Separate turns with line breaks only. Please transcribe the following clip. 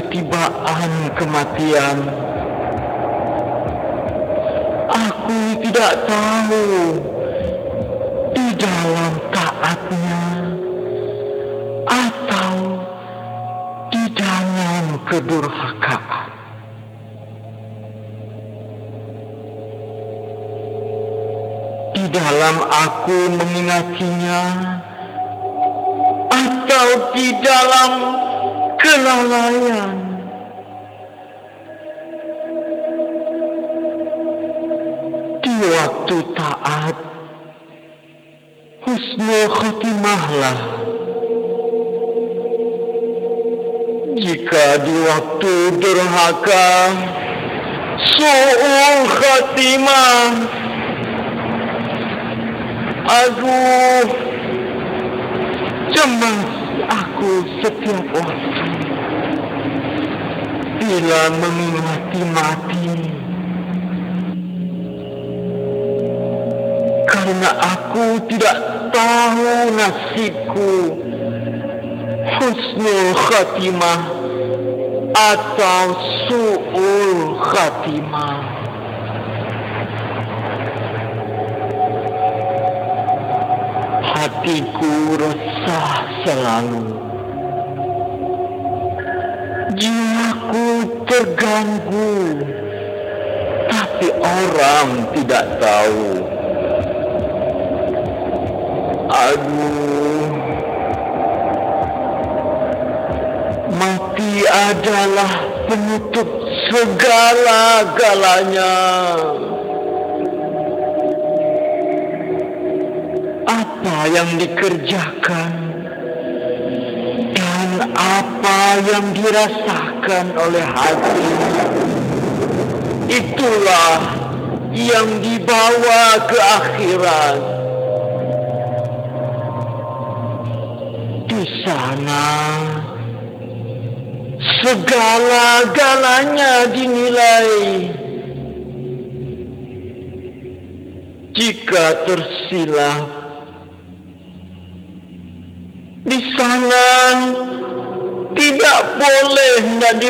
ketibaan kematian. Aku tidak tahu di dalam taatnya atau di dalam kedurhakaan. Di dalam aku mengingatinya atau di dalam kelalaian. Di waktu taat, husnul khotimahlah. Jika di waktu durhaka, su'ul khotimah. Aduh, cemas aku setiap waktu bila mengingati mati, karena aku tidak tahu nasibku, husnul khatimah atau su'ul khatimah. Hatiku resah selalu, jiwaku terganggu, tapi orang tidak tahu. Aduh, mati adalah penutup segala-galanya. Apa yang dikerjakan dan apa yang dirasakan oleh hati, itulah yang dibawa ke akhirat. Di sana segala-galanya dinilai. Jika tersilap, di sana tidak boleh dan